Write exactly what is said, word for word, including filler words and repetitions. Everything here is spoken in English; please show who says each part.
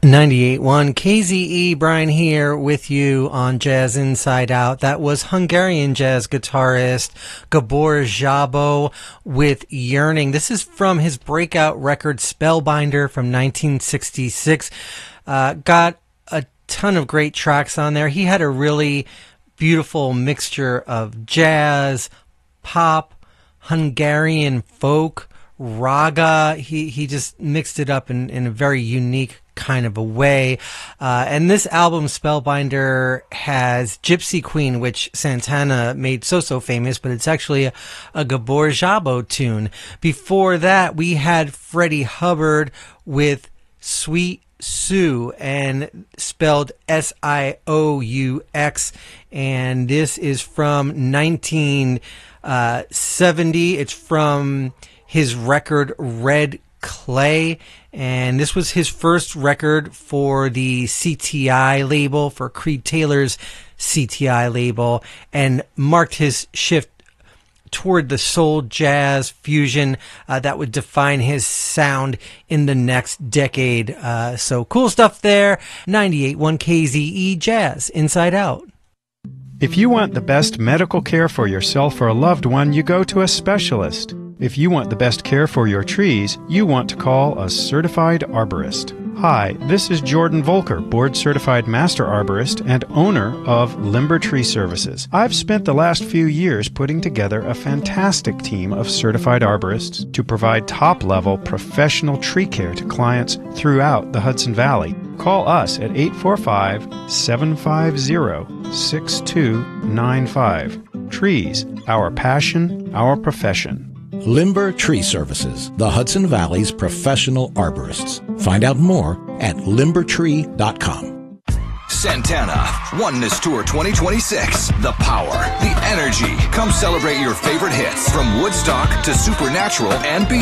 Speaker 1: ninety-eight point one K Z E, Brian here with you on Jazz Inside Out. That was Hungarian jazz guitarist Gabor Szabo with Yearning. This is from his breakout record Spellbinder from nineteen sixty-six. Uh, got a ton of great tracks on there. He had a really beautiful mixture of jazz, pop, Hungarian folk, raga. He he just mixed it up in, in a very unique kind of a way. Uh, and this album, Spellbinder, has Gypsy Queen, which Santana made so, so famous, but it's actually a, a Gabor Szabo tune. Before that, we had Freddie Hubbard with Sweet Sue, and spelled S I O U X. And this is from nineteen seventy. It's from his record Red Clay, and this was his first record for the C T I label, for Creed Taylor's C T I label, and marked his shift toward the soul jazz fusion uh, that would define his sound in the next decade. Uh, so cool stuff there. ninety-eight point one K Z E Jazz Inside Out.
Speaker 2: If you want the best medical care for yourself or a loved one, you go to a specialist. If you want the best care for your trees, you want to call a certified arborist. Hi, this is Jordan Volker, board-certified master arborist and owner of Limber Tree Services. I've spent the last few years putting together a fantastic team of certified arborists to provide top-level professional tree care to clients throughout the Hudson Valley. Call us at eight four five, seven five zero, six two nine five. Trees, our passion, our profession.
Speaker 3: Limber Tree Services, the Hudson Valley's professional arborists. Find out more at limber tree dot com.
Speaker 4: Santana Oneness Tour twenty twenty-six. The power, the energy. Come celebrate your favorite hits from Woodstock to Supernatural and beyond.